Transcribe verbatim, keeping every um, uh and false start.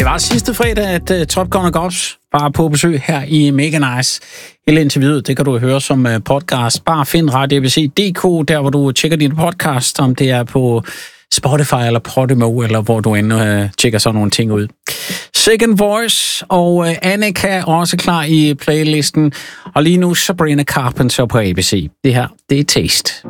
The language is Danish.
Det var sidste fredag, at uh, Top Gun og Gops var på besøg her i Mega Nice. Hele interviewet, det kan du høre som uh, podcast. Bare find Radio A B C punktum d k, der hvor du tjekker din podcast, om det er på Spotify eller Podimo, eller hvor du end uh, tjekker sådan nogle ting ud. Second Voice og uh, Annika er også klar i playlisten. Og lige nu Sabrina Carpenter på A B C. Det her, det er Taste.